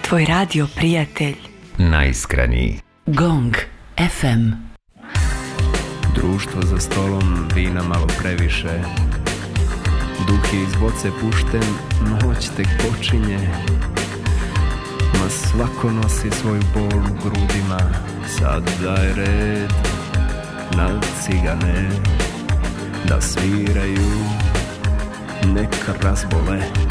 tvoj radio prijatelj. Najiskreniji. Gong FM. Društvo za stolom, vina malo previše. Duh je iz boce pušten, noć tek počinje. Ma svako nosi svoju bol u grudima. Sad daj red na cigane, da sviraju, neka razbole.